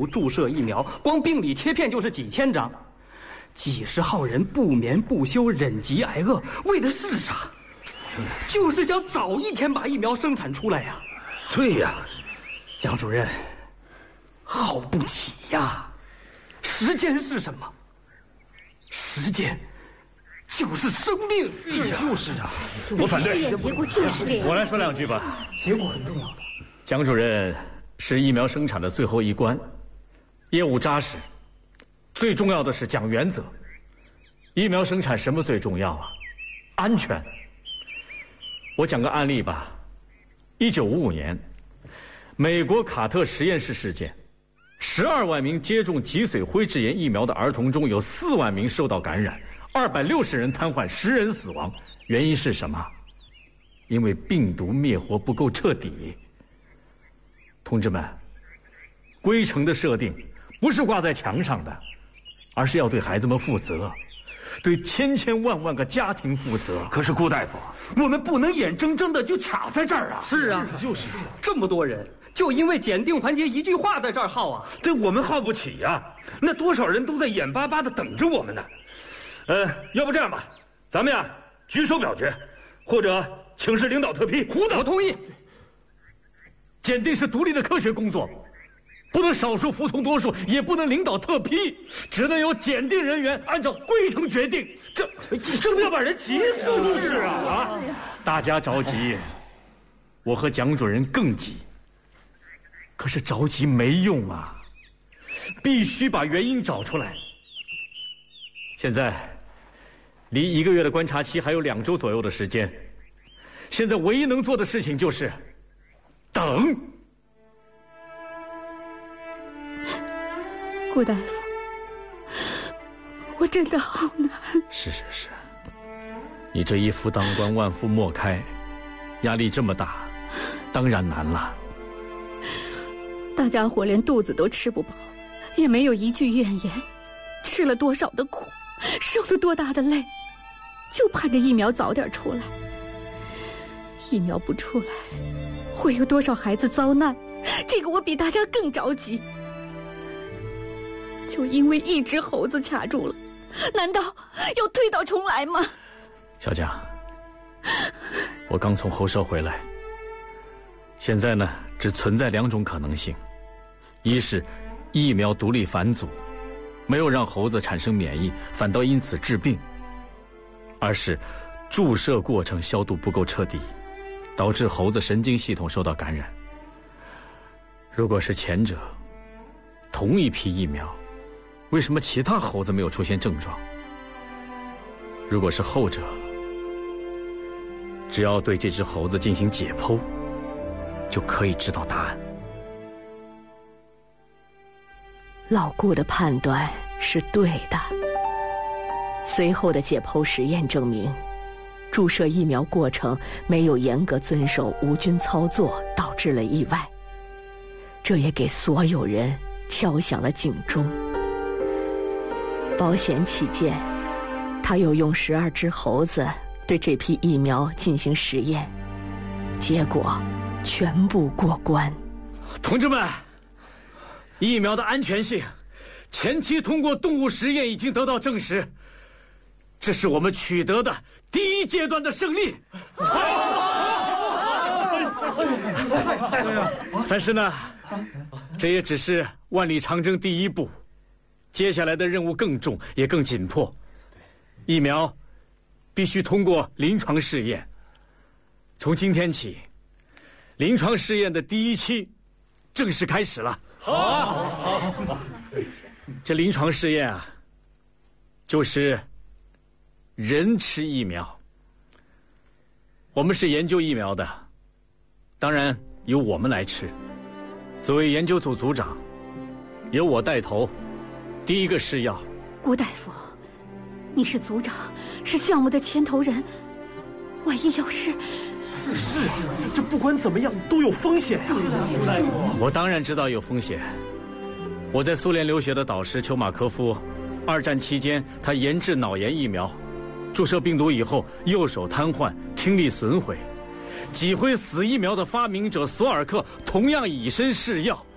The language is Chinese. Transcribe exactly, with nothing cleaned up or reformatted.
毒注射疫苗，光病理切片就是几千张，几十号人不眠不休，忍饥挨饿，为的是啥？就是想早一天把疫苗生产出来呀！ 对呀， 蒋主任，耗不起呀！时间是什么？时间就是生命。 就是啊，我反对。 试验结果就是这样。 我来说两句吧。 结果很重要的。 蒋主任是疫苗生产的最后一关，业务扎实，最重要的是讲原则。疫苗生产什么最重要啊？安全。我讲个案例吧。一九五五年，美国卡特实验室事件，十二万名接种脊髓灰质炎疫苗的儿童中有四万名受到感染，二百六十人瘫痪，十人死亡。原因是什么？因为病毒灭活不够彻底。同志们，规程的设定不是挂在墙上的，而是要对孩子们负责，对千千万万个家庭负责。 可是顾大夫，我们不能眼睁睁的就卡在这儿啊！ 是啊，就是这么多人，就因为检定环节一句话在这儿耗啊！ 这我们耗不起呀，那多少人都在眼巴巴的等着我们呢。呃，要不这样吧，咱们呀举手表决，或者请示领导特批。 胡导，我同意。 检定是独立的科学工作，不能少数服从多数，也不能领导特批，只能由检定人员按照规程决定。 这这不要把人急死了？ 就是啊啊！大家着急，我和蒋主任更急。可是着急没用啊，必须把原因找出来。现在离一个月的观察期还有两周左右的时间，现在唯一能做的事情就是等。 顾大夫，我真的好难。 是是是，你这一夫当关万夫莫开，压力这么大，当然难了。 大家伙连肚子都吃不饱，也没有一句怨言，吃了多少的苦，受了多大的累，就盼着疫苗早点出来。疫苗不出来，会有多少孩子遭难？这个我比大家更着急。就因为一只猴子卡住了，难道要推倒重来吗？ 小蒋，我刚从猴舍回来，现在呢，只存在两种可能性：一是疫苗独立反祖，没有让猴子产生免疫，反倒因此致病；二是注射过程消毒不够彻底，导致猴子神经系统受到感染。如果是前者，同一批疫苗，为什么其他猴子没有出现症状？如果是后者，只要对这只猴子进行解剖，就可以知道答案。 老顾的判断是对的。随后的解剖实验证明，注射疫苗过程没有严格遵守无菌操作，导致了意外。这也给所有人敲响了警钟。保险起见，他又用十二只猴子对这批疫苗进行实验，结果全部过关。 同志们，疫苗的安全性前期通过动物实验已经得到证实，这是我们取得的第一阶段的胜利。但是呢，这也只是万里长征第一步，接下来的任务更重也更紧迫。疫苗必须通过临床试验，从今天起，临床试验的第一期正式开始了。好啊，好好。这临床试验啊，就是人吃疫苗。我们是研究疫苗的，当然由我们来吃。作为研究组组长，由我带头，第一个试药。 顾大夫，你是组长，是项目的牵头人，万一要是…… 是，这不管怎么样都有风险呀。 我当然知道有风险。我在苏联留学的导师丘马科夫，二战期间他研制脑炎疫苗，注射病毒以后右手瘫痪，听力损毁。挤灰死疫苗的发明者索尔克同样以身试药。